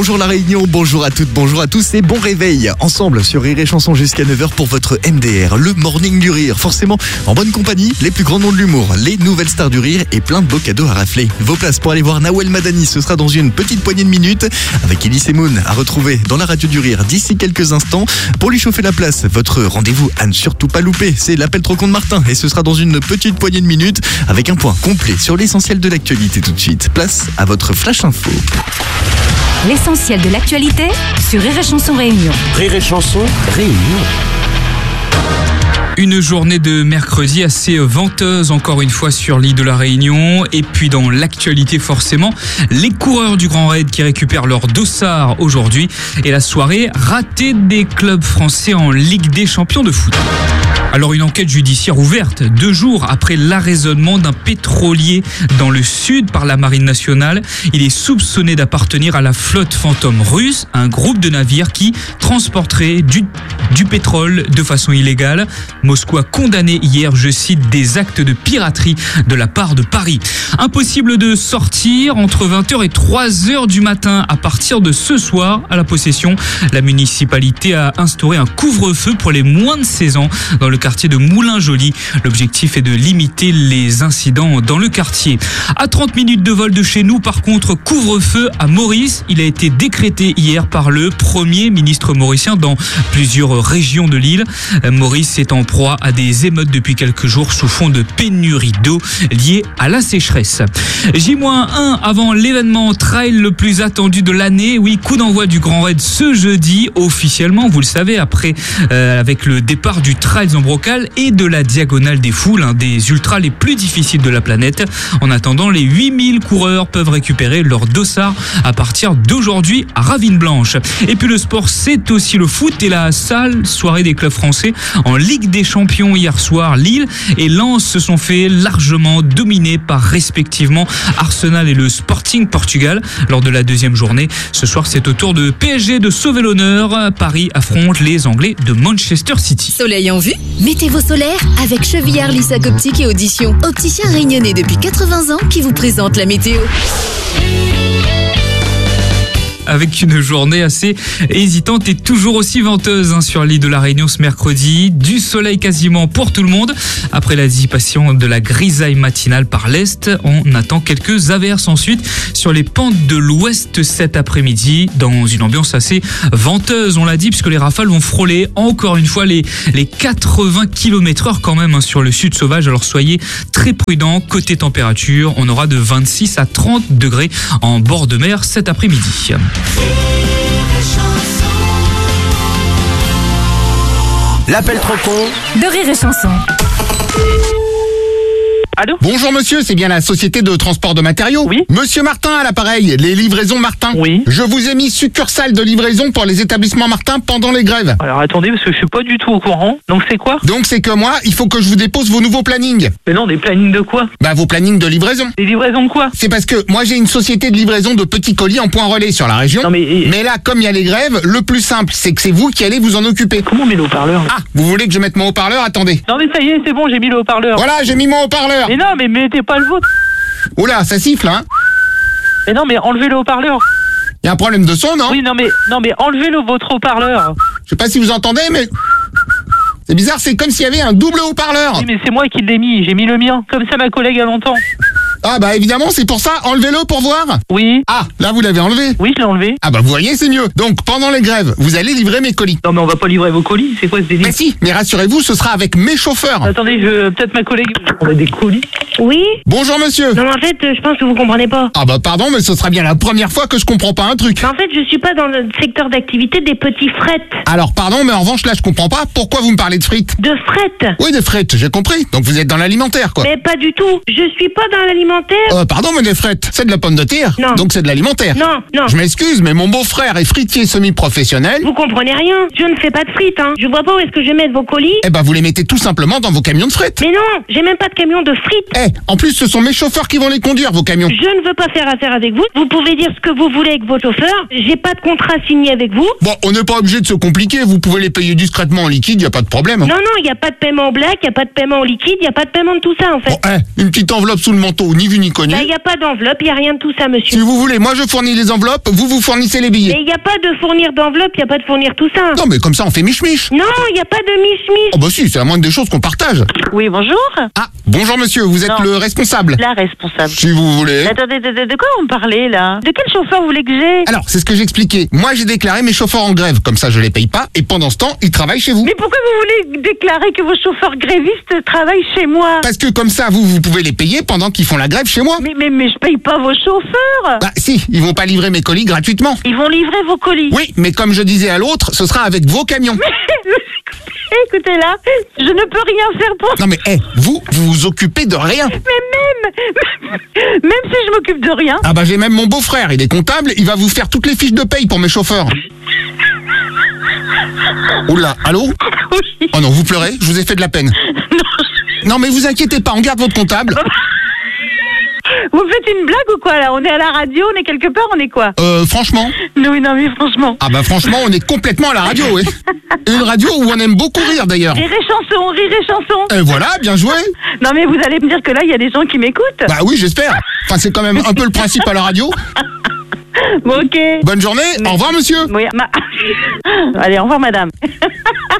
Bonjour la Réunion, bonjour à toutes, bonjour à tous et bon réveil. Ensemble sur Rire et Chanson jusqu'à 9h pour votre MDR, le morning du rire. Forcément en bonne compagnie, les plus grands noms de l'humour, les nouvelles stars du rire et plein de beaux cadeaux à rafler. Vos places pour aller voir Nawel Madani, ce sera dans une petite poignée de minutes avec Elise et Moon à retrouver dans la radio du rire d'ici quelques instants. Pour lui chauffer la place, votre rendez-vous à ne surtout pas louper, c'est l'appel trop con de Martin et ce sera dans une petite poignée de minutes avec un point complet sur l'essentiel de l'actualité tout de suite. Place à votre flash info. L'essentiel de l'actualité sur Rire et Chanson Réunion. Rire et Chanson Réunion. Une journée de mercredi assez venteuse encore une fois sur l'île de la Réunion. Et puis dans l'actualité forcément, les coureurs du Grand Raid qui récupèrent leur dossard aujourd'hui. Et la soirée ratée des clubs français en Ligue des Champions de foot. Alors une enquête judiciaire ouverte 2 jours après l'arraisonnement d'un pétrolier dans le sud par la Marine nationale. Il est soupçonné d'appartenir à la flotte fantôme russe, un groupe de navires qui transporterait du pétrole de façon illégale. Moscou a condamné hier, je cite, des actes de piraterie de la part de Paris. Impossible de sortir entre 20h et 3h du matin à partir de ce soir à la Possession. La municipalité a instauré un couvre-feu pour les moins de 16 ans dans le quartier de Moulin-Joly. L'objectif est de limiter les incidents dans le quartier. À 30 minutes de vol de chez nous, par contre, couvre-feu à Maurice. Il a été décrété hier par le Premier ministre mauricien dans plusieurs régions de l'île. Maurice est en proie à des émeutes depuis quelques jours sous fond de pénurie d'eau liée à la sécheresse. J-1 avant l'événement trail le plus attendu de l'année. Oui, coup d'envoi du Grand Raid ce jeudi, officiellement, vous le savez, après avec le départ du Trails en Brocal et de la Diagonale des Foules, un des ultras les plus difficiles de la planète. En attendant, les 8000 coureurs peuvent récupérer leur dossard à partir d'aujourd'hui à Ravine Blanche. Et puis le sport, c'est aussi le foot et la sale soirée des clubs français en Ligue des Champions hier soir. Lille et Lens se sont fait largement dominer par respectivement Arsenal et le Sporting Portugal lors de la deuxième journée. Ce soir, c'est au tour de PSG de sauver l'honneur. Paris affronte les Anglais de Manchester City. Soleil en vue? Météo solaire avec Chevillard Lissac Optique et Audition. Opticien réunionnais depuis 80 ans qui vous présente la météo. Avec une journée assez hésitante et toujours aussi venteuse sur l'île de la Réunion ce mercredi. Du soleil quasiment pour tout le monde. Après la dissipation de la grisaille matinale par l'est, on attend quelques averses ensuite sur les pentes de l'ouest cet après-midi dans une ambiance assez venteuse, on l'a dit, puisque les rafales vont frôler encore une fois les 80 km/h quand même sur le sud sauvage. Alors soyez très prudents. Côté température, on aura de 26 à 30 degrés en bord de mer cet après-midi. L'appel trop con De Rire et Chanson. Allô ? Bonjour monsieur, c'est bien la société de transport de matériaux ? Oui. Monsieur Martin à l'appareil, les livraisons Martin. Oui. Je vous ai mis succursale de livraison pour les établissements Martin pendant les grèves. Alors attendez, parce que je suis pas du tout au courant. Donc c'est quoi ? Donc c'est que moi, il faut que je vous dépose vos nouveaux plannings. Mais non, des plannings de quoi ? Bah vos plannings de livraison. Des livraisons de quoi ? C'est parce que moi j'ai une société de livraison de petits colis en point relais sur la région. Non mais... Mais là, comme il y a les grèves, le plus simple, c'est que c'est vous qui allez vous en occuper. Comment on met le haut-parleur ? Ah, vous voulez que je mette mon haut-parleur ? Attendez. Non mais ça y est, c'est bon, j'ai mis le haut-parleur. Voilà, j'ai mis mon haut-parleur. Mais non, mais mettez pas le vôtre. Oula, ça siffle, hein ? Mais non, mais enlevez le haut-parleur. Il y a un problème de son, non ? Oui, non mais enlevez votre haut-parleur. Je sais pas si vous entendez, mais... C'est bizarre, c'est comme s'il y avait un double haut-parleur. Oui, mais c'est moi qui l'ai mis, j'ai mis le mien. Comme ça, ma collègue a longtemps. Ah bah évidemment, c'est pour ça, enlevez-le pour voir. Oui. Ah, là vous l'avez enlevé. Oui, je l'ai enlevé. Ah bah vous voyez, c'est mieux. Donc pendant les grèves, vous allez livrer mes colis. Non mais on va pas livrer vos colis, c'est quoi ce délire ? Mais si, mais rassurez-vous, ce sera avec mes chauffeurs. Attendez, peut-être ma collègue... On a des colis ? Oui. Bonjour monsieur. Non, mais en fait, je pense que vous comprenez pas. Ah bah pardon, mais ce sera bien la première fois que je comprends pas un truc. Mais en fait, je suis pas dans le secteur d'activité des petits frettes. Alors pardon, mais en revanche là je comprends pas. Pourquoi vous me parlez de frites ? De frettes. Oui, de frites, j'ai compris. Donc vous êtes dans l'alimentaire quoi. Mais pas du tout. Je suis pas dans l'alimentaire. Pardon, mais des frites, c'est de la pomme de terre. Non. Donc c'est de l'alimentaire. Non. Je m'excuse, mais mon beau-frère est fritier semi-professionnel. Vous comprenez rien. Je ne fais pas de frites, hein. Je vois pas où est-ce que je vais mettre vos colis. Eh ben vous les mettez tout simplement dans vos camions de frites. Mais non, j'ai même pas de camion de frites. En plus ce sont mes chauffeurs qui vont les conduire, vos camions. Je ne veux pas faire affaire avec vous. Vous pouvez dire ce que vous voulez avec vos chauffeurs. J'ai pas de contrat signé avec vous. Bon, on n'est pas obligé de se compliquer, vous pouvez les payer discrètement en liquide, y a pas de problème. Non, il y a pas de paiement en black, y a pas de paiement en liquide, y a pas de paiement de tout ça en fait. Bon, une petite enveloppe sous le manteau, ni vu ni connu. Il n'y a pas d'enveloppe, il n'y a rien de tout ça, monsieur. Si vous voulez, moi je fournis les enveloppes, vous fournissez les billets. Mais il n'y a pas de fournir d'enveloppe, il n'y a pas de fournir tout ça. Non mais comme ça on fait mich-mich. Non, il n'y a pas de miche-miche. Oh bah si, c'est la moindre des choses qu'on partage. Oui, bonjour. Ah, bonjour monsieur, vous êtes Non. le responsable. La responsable. Si vous voulez. Attendez, de quoi vous me parlez là? De quel chauffeur vous voulez que j'ai? Alors, c'est ce que j'expliquais. Moi j'ai déclaré mes chauffeurs en grève, comme ça je les paye pas, et pendant ce temps, ils travaillent chez vous. Mais pourquoi vous voulez déclarer que vos chauffeurs grévistes travaillent chez moi? Parce que comme ça, vous pouvez les payer pendant qu'ils font la grève chez moi. Mais je paye pas vos chauffeurs. Bah si, ils vont pas livrer mes colis gratuitement. Ils vont livrer vos colis. Oui, mais comme je disais à l'autre, ce sera avec vos camions. Écoutez là, je ne peux rien faire pour... Non mais, vous vous occupez de rien. Mais même si je m'occupe de rien... Ah bah j'ai même mon beau-frère, il est comptable, il va vous faire toutes les fiches de paye pour mes chauffeurs. Oula, allô? Oui. Oh non, vous pleurez? Je vous ai fait de la peine. Non mais vous inquiétez pas, on garde votre comptable. Vous faites une blague ou quoi là? On est à la radio, on est quelque part, on est quoi? Franchement? Oui, non mais franchement... Ah bah franchement, on est complètement à la radio, oui. Une radio où on aime beaucoup rire d'ailleurs. Rire et chanson. Voilà, bien joué. Non mais vous allez me dire que là, il y a des gens qui m'écoutent. Bah oui, j'espère. Enfin, c'est quand même un peu le principe à la radio. Bon, ok. Bonne journée, au revoir monsieur. Oui, Allez, au revoir madame.